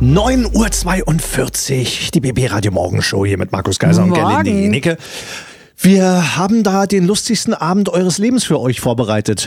9:42 Uhr, die BB Radio Morgenshow hier mit Markus Geiser und Gerlinde Jenecke. Wir haben da den lustigsten Abend eures Lebens für euch vorbereitet.